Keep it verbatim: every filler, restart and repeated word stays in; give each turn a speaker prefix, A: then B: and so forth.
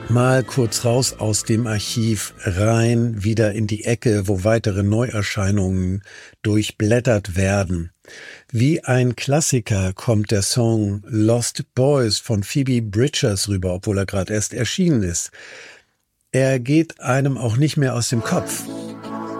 A: Mal kurz raus aus dem Archiv, rein wieder in die Ecke, wo weitere Neuerscheinungen durchblättert werden. Wie ein Klassiker kommt der Song Lost Boys von Phoebe Bridgers rüber, obwohl er gerade erst erschienen ist. Er geht einem auch nicht mehr aus dem Kopf.